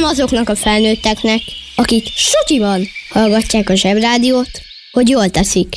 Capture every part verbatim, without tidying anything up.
azoknak a felnőtteknek, akik sutyiban hallgatják a Zsebrádiót, hogy jól teszik.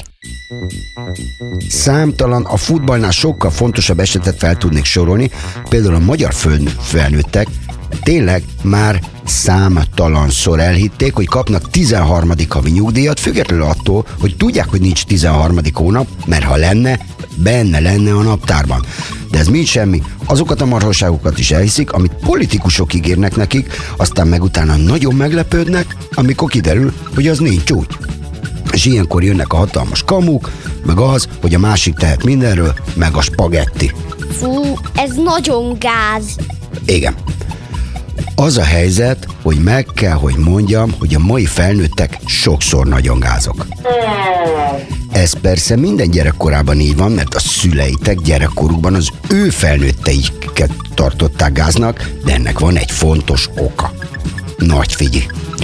Számtalan, a futballnál sokkal fontosabb esetet fel tudnék sorolni, például a magyar felnőttek tényleg már számtalanszor elhitték, hogy kapnak tizenharmadik havi nyugdíjat, függetlenül attól, hogy tudják, hogy nincs tizenharmadik hónap, mert ha lenne, benne lenne a naptárban. De ez mind semmi, azokat a marhaságokat is elhiszik, amit politikusok ígérnek nekik, aztán meg utána nagyon meglepődnek, amikor kiderül, hogy az nincs úgy. És ilyenkor jönnek a hatalmas kamuk, meg az, hogy a másik tehet mindenről, meg a spagetti. Fú, ez nagyon gáz. Igen. Az a helyzet, hogy meg kell, hogy mondjam, hogy a mai felnőttek sokszor nagyon gázok. Ez persze minden gyerekkorában így van, mert a szüleitek gyerekkorukban az ő felnőtteiket tartották gáznak, de ennek van egy fontos oka. Nagy figyelj!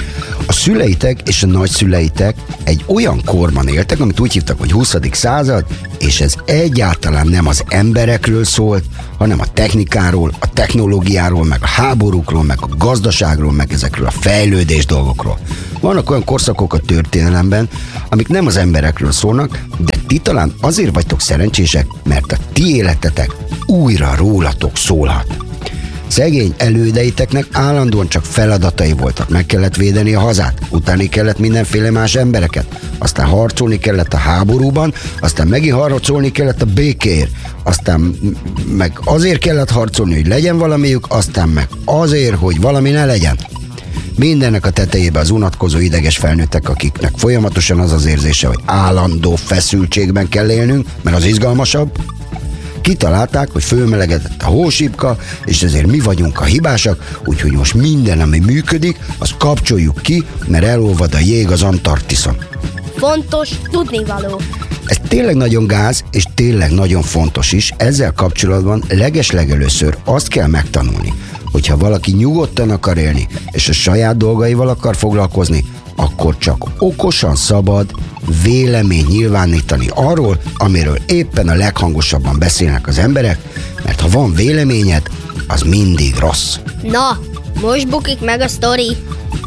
A szüleitek és a nagyszüleitek egy olyan korban éltek, amit úgy hívtak, hogy huszadik század, és ez egyáltalán nem az emberekről szólt, hanem a technikáról, a technológiáról, meg a háborúkról, meg a gazdaságról, meg ezekről a fejlődés dolgokról. Vannak olyan korszakok a történelemben, amik nem az emberekről szólnak, de ti talán azért vagytok szerencsések, mert a ti életetek újra rólatok szólhat. Szegény elődeiteknek állandóan csak feladatai voltak, meg kellett védeni a hazát, utáni kellett mindenféle más embereket, aztán harcolni kellett a háborúban, aztán megint harcolni kellett a békéért, aztán meg azért kellett harcolni, hogy legyen valamiük, aztán meg azért, hogy valami ne legyen. Mindennek a tetejében az unatkozó ideges felnőttek, akiknek folyamatosan az az érzése, hogy állandó feszültségben kell élnünk, mert az izgalmasabb. Kitalálták, hogy fölmelegedett a hósipka, és ezért mi vagyunk a hibásak, úgyhogy most minden, ami működik, azt kapcsoljuk ki, mert elolvad a jég az Antarktiszon. Fontos tudnivaló. Ez tényleg nagyon gáz, és tényleg nagyon fontos is. Ezzel kapcsolatban legeslegelőször azt kell megtanulni, hogyha valaki nyugodtan akar élni, és a saját dolgaival akar foglalkozni, akkor csak okosan szabad vélemény nyilvánítani arról, amiről éppen a leghangosabban beszélnek az emberek, mert ha van véleményed, az mindig rossz. Na, most bukik meg a sztori.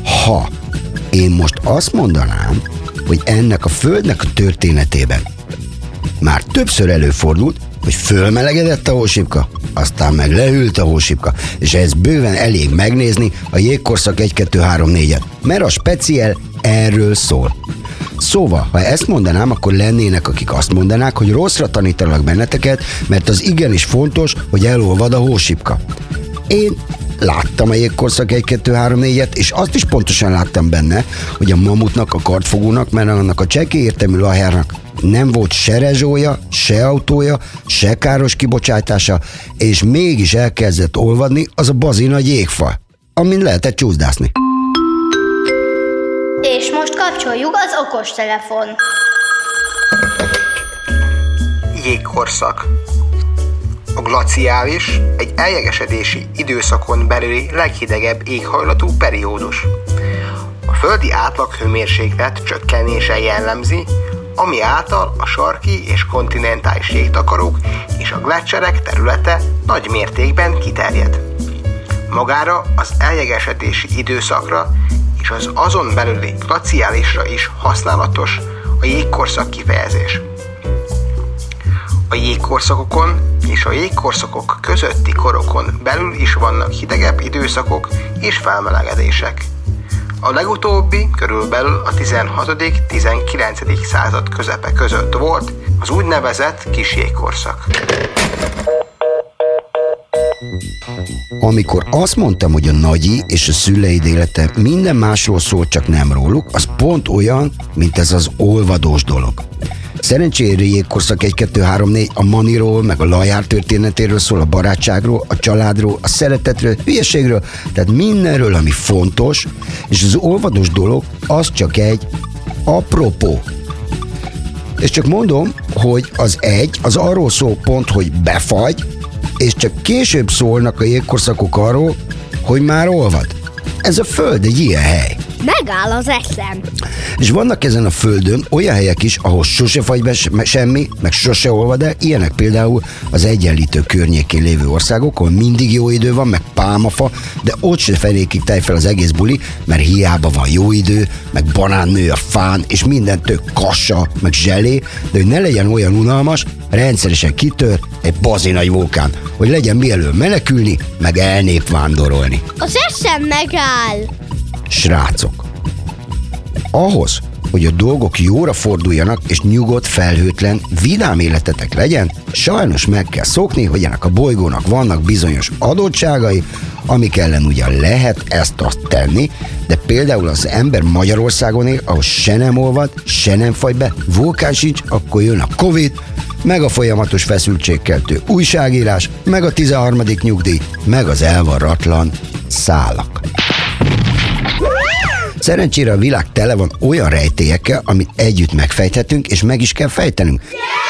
Ha én most azt mondanám, hogy ennek a Földnek a történetében már többször előfordult, hogy fölmelegedett a hósipka, aztán meg lehűlt a hósipka, és ez bőven elég megnézni a Jégkorszak egy kettő három négyet, mert a speciál erről szól. Szóval, ha ezt mondanám, akkor lennének, akik azt mondanák, hogy rosszra tanítanak benneteket, mert az igenis fontos, hogy elolvad a hósipka. Én láttam a Jégkorszak egy kettő három négyet, és azt is pontosan láttam benne, hogy a mamutnak, a kartfogónak, mert annak a csekély értelmű lahjárnak nem volt se rezsója, se autója, se káros kibocsátása, és mégis elkezdett olvadni az a bazi nagy jégfa, amin lehetett csúszdászni. És most kapcsoljuk az okostelefon. Jégkorszak. A glaciális, egy eljegesedési időszakon belüli leghidegebb éghajlatú periódus. A földi átlaghőmérséklet csökkenése jellemzi, ami által a sarki és kontinentális jégtakarók és a gleccserek területe nagy mértékben kiterjed. Magára az eljegesedési időszakra és az azon belüli glaciálisra is használatos a jégkorszak kifejezés. A jégkorszakokon és a jégkorszakok közötti korokon belül is vannak hidegebb időszakok és felmelegedések. A legutóbbi körülbelül a tizenhatodik-tizenkilencedik század közepe között volt az úgynevezett kis jégkorszak. Amikor azt mondtam, hogy a nagyi és a szüleid élete minden másról szól, csak nem róluk, az pont olyan, mint ez az olvadós dolog. Szerencsére Jégkorszak egy kettő három négy a maniról, meg a lajár történetéről szól, a barátságról, a családról, a szeretetről, hülyeségről, tehát mindenről, ami fontos, és az olvadós dolog az csak egy apropó. És csak mondom, hogy az egy, az arról szól pont, hogy befagy, és csak később szólnak a jégkorszakok arról, hogy már olvad. Ez a Föld egy ilyen hely. Megáll az eszem. És vannak ezen a földön olyan helyek is, ahol sose fagy be semmi, meg sose olvad el, ilyenek például az Egyenlítő környékén lévő országok, ahol mindig jó idő van, meg pálmafa, de ott se fenékig tej fel az egész buli, mert hiába van jó idő, meg banán nő a fán, és minden tök kassa, meg zselé, de hogy ne legyen olyan unalmas, rendszeresen kitör egy bazi nagy vulkán, hogy legyen mielőbb menekülni, meg elnép vándorolni. Az eszem megáll. Srácok, ahhoz, hogy a dolgok jóra forduljanak, és nyugodt, felhőtlen, vidám életetek legyen, sajnos meg kell szokni, hogy ennek a bolygónak vannak bizonyos adottságai, amik ellen ugyan lehet ezt-azt tenni, de például az ember Magyarországon él, ahol se nem olvad, se nem fagy be, vulkán sincs, akkor jön a Covid, meg a folyamatos feszültségkeltő újságírás, meg a tizenharmadik nyugdíj, meg az elvarratlan szálak. Szerencsére a világ tele van olyan rejtélyekkel, amit együtt megfejthetünk, és meg is kell fejtenünk.